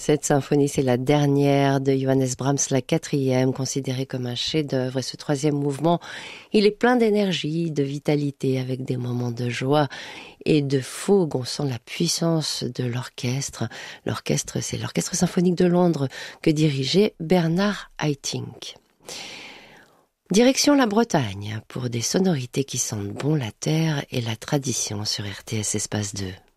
Cette symphonie, c'est la dernière de Johannes Brahms, la quatrième, considérée comme un chef-d'œuvre. Et ce troisième mouvement, il est plein d'énergie, de vitalité, avec des moments de joie et de fougue. On sent la puissance de l'orchestre. L'orchestre, c'est l'Orchestre symphonique de Londres que dirigeait Bernard Haitink. Direction la Bretagne, pour des sonorités qui sentent bon la terre et la tradition sur RTS Espace 2.